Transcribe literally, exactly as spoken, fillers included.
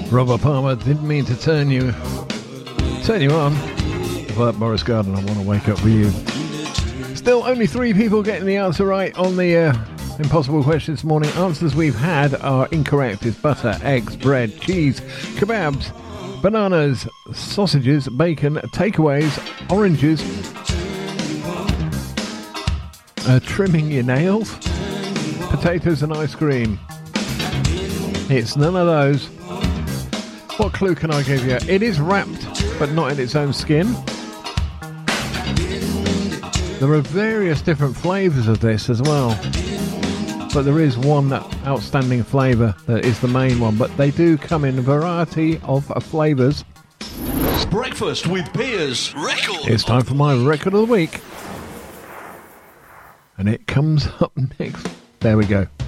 Robert Palmer, didn't mean to turn you turn you on. But Boris Garden, I want to wake up with you. Still only three people getting the answer right on the uh, impossible question this morning. Answers we've had are incorrect. It's butter, eggs, bread, cheese, kebabs, bananas, sausages, bacon, takeaways, oranges, uh, trimming your nails, potatoes and ice cream. It's none of those. What clue can I give you? It is wrapped, but not in its own skin. There are various different flavours of this as well, but there is one outstanding flavour that is the main one, but they do come in a variety of flavours. Breakfast with Piers record. It's time for my record of the week, and it comes up next. There we go.